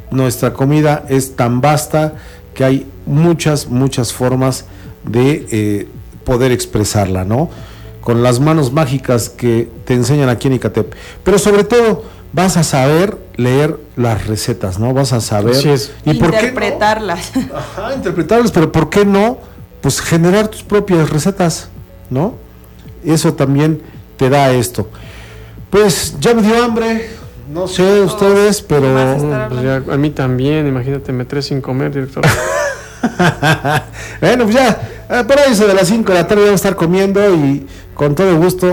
nuestra comida es tan vasta que hay muchas formas de poder expresarla, ¿no? Con las manos mágicas que te enseñan aquí en Icatep. Pero sobre todo vas a saber leer las recetas, ¿no? Vas a saber y interpretarlas. ¿Por qué no? Ajá, interpretarlas, pero ¿por qué no? Pues generar tus propias recetas, ¿no? Eso también te da esto. Pues ya me dio hambre, no sé ustedes, pero pues ya, a mí también, imagínate, me traes sin comer, director. Bueno, pues ya, por ahí eso de las 5 de la tarde vamos a estar comiendo y con todo gusto